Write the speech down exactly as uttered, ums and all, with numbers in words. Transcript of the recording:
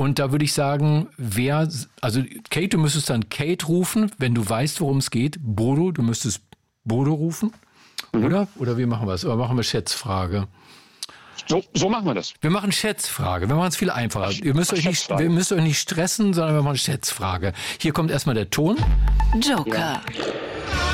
Und da würde ich sagen, wer, also Kate, du müsstest dann Kate rufen, wenn du weißt, worum es geht. Bodo, du müsstest Bodo rufen, mhm. oder? Oder wie machen wir es? Oder machen wir Schätzfrage? So, so machen wir das. Wir machen Schätzfrage. Wir machen es viel einfacher. Ihr müsst euch nicht, ihr müsst euch nicht stressen, sondern wir machen Schätzfrage. Hier kommt erstmal der Ton. Joker. Ja.